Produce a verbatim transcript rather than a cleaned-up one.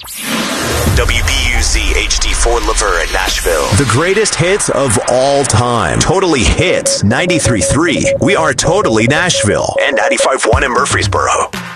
W B U Z H D four Laverne, Nashville. The greatest hits of all time. Totally Hits ninety-three point three. We are Totally Nashville. And ninety-five point one in Murfreesboro.